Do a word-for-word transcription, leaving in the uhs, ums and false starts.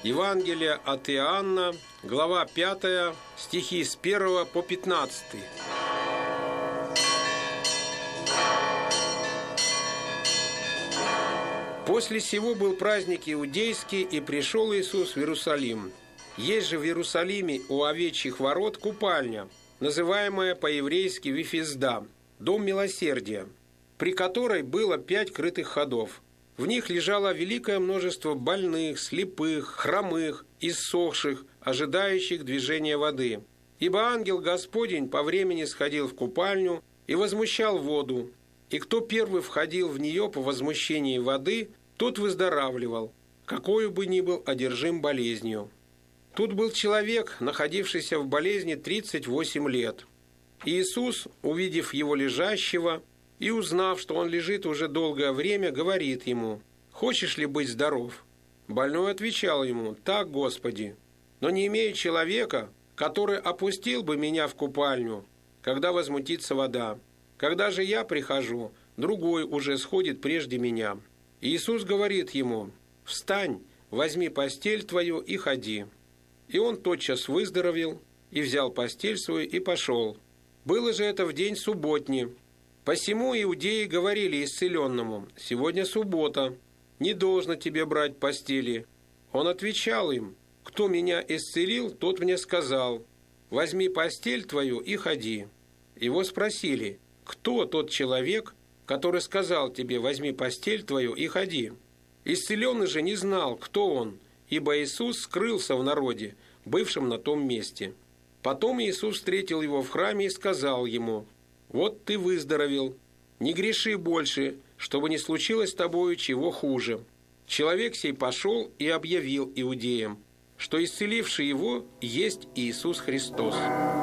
Евангелие от Иоанна, глава пятая, стихи с первого по пятнадцатый. После сего был праздник иудейский, и пришел Иисус в Иерусалим. Есть же в Иерусалиме у овечьих ворот купальня, называемая по-еврейски Вифезда, дом милосердия, при которой было пять крытых ходов. В них лежало великое множество больных, слепых, хромых, иссохших, ожидающих движения воды. Ибо ангел Господень по времени сходил в купальню и возмущал воду, и кто первый входил в нее по возмущении воды, тот выздоравливал, какой бы ни был одержим болезнью. Тут был человек, находившийся в болезни тридцать восемь лет. И Иисус, увидев его лежащего и узнав, что он лежит уже долгое время, говорит ему: «Хочешь ли быть здоров?» Больной отвечал ему: «Так, Господи, но не имею человека, который опустил бы меня в купальню, когда возмутится вода. Когда же я прихожу, другой уже сходит прежде меня». И Иисус говорит ему: «Встань, возьми постель твою и ходи». И он тотчас выздоровел, и взял постель свою и пошел. Было же это в день субботний. Посему иудеи говорили исцеленному: «Сегодня суббота, не должно тебе брать постели». Он отвечал им: «Кто меня исцелил, тот мне сказал: возьми постель твою и ходи». Его спросили: «Кто тот человек, который сказал тебе: возьми постель твою и ходи?» Исцеленный же не знал, кто он, ибо Иисус скрылся в народе, бывшем на том месте. Потом Иисус встретил его в храме и сказал ему: «Вот ты выздоровел, не греши больше, чтобы не случилось с тобою чего хуже». Человек сей пошел и объявил иудеям, что исцеливший его есть Иисус Христос.